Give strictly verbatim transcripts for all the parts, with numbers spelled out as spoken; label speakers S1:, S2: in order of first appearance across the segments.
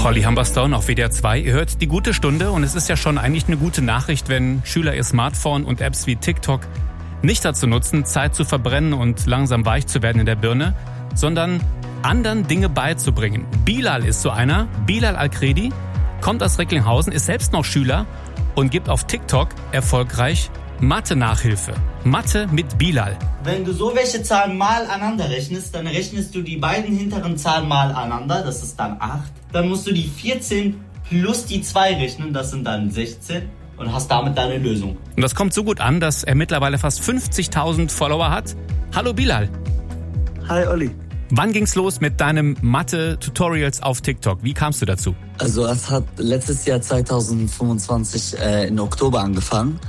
S1: Holly Humberstone auf W D R zwei. Ihr hört die gute Stunde und es ist ja schon eigentlich eine gute Nachricht, wenn Schüler ihr Smartphone und Apps wie TikTok nicht dazu nutzen, Zeit zu verbrennen und langsam weich zu werden in der Birne, sondern anderen Dinge beizubringen. Bilal ist so einer. Bilal Al-Kredi kommt aus Recklinghausen, ist selbst noch Schüler und gibt auf TikTok erfolgreich Mathe-Nachhilfe. Mathe mit Bilal.
S2: Wenn du so welche Zahlen mal aneinander rechnest, dann rechnest du die beiden hinteren Zahlen mal aneinander, das ist dann acht. Dann musst du die vierzehn plus die zwei rechnen, das sind dann sechzehn und hast damit deine Lösung.
S1: Und das kommt so gut an, dass er mittlerweile fast fünfzigtausend Follower hat. Hallo Bilal.
S3: Hi Olli.
S1: Wann ging's los mit deinem Mathe-Tutorials auf TikTok? Wie kamst du dazu?
S3: Also es hat letztes Jahr zweitausendfünfundzwanzig äh, im Oktober angefangen.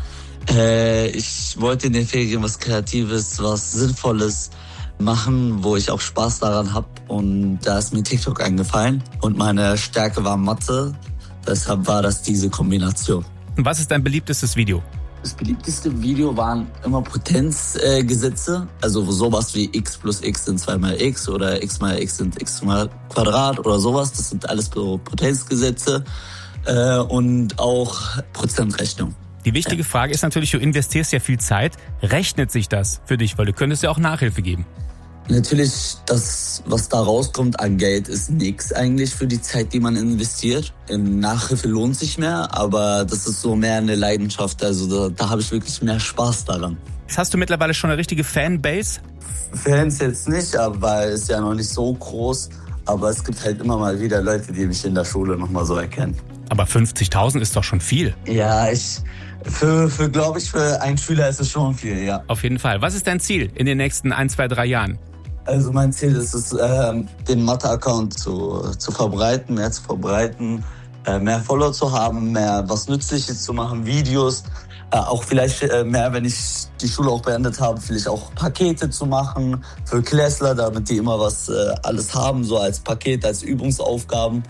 S3: Äh, ich wollte in den Ferien was Kreatives, was Sinnvolles machen, wo ich auch Spaß daran habe. Und da ist mir TikTok eingefallen. Und meine Stärke war Mathe. Deshalb war das diese Kombination.
S1: Und was ist dein beliebtestes Video?
S3: Das beliebteste Video waren immer Potenzgesetze. Äh, also sowas wie x plus x sind zwei mal x oder x mal x sind x mal Quadrat oder sowas. Das sind alles so Potenzgesetze. Äh, und auch Prozentrechnung.
S1: Die wichtige Frage ist natürlich, du investierst ja viel Zeit. Rechnet sich das für dich? Weil du könntest ja auch Nachhilfe geben.
S3: Natürlich, das, was da rauskommt an Geld, ist nix eigentlich für die Zeit, die man investiert. In Nachhilfe lohnt sich mehr, aber das ist so mehr eine Leidenschaft. Also da, da habe ich wirklich mehr Spaß daran.
S1: Jetzt hast du mittlerweile schon eine richtige Fanbase?
S3: Fans jetzt nicht, aber ist ja noch nicht so groß. Aber es gibt halt immer mal wieder Leute, die mich in der Schule nochmal so erkennen.
S1: Aber fünfzigtausend ist doch schon viel.
S3: Ja, ich... Für, für glaube ich, für einen Schüler ist es schon viel, ja.
S1: Auf jeden Fall. Was ist dein Ziel in den nächsten ein, zwei, drei Jahren?
S3: Also mein Ziel ist es, äh, den Mathe-Account zu, zu verbreiten, mehr zu verbreiten, äh, mehr Follower zu haben, mehr was Nützliches zu machen, Videos. Äh, auch vielleicht äh, mehr, wenn ich die Schule auch beendet habe, vielleicht auch Pakete zu machen für Klässler, damit die immer was äh, alles haben, so als Paket, als Übungsaufgaben.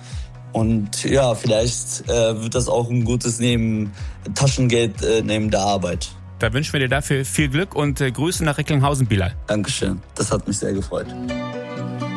S3: Und ja, vielleicht äh, wird das auch ein gutes neben Taschengeld äh, neben der Arbeit.
S1: Da wünschen wir dir dafür viel Glück und äh, Grüße nach Recklinghausen, Bilal.
S3: Dankeschön, das hat mich sehr gefreut.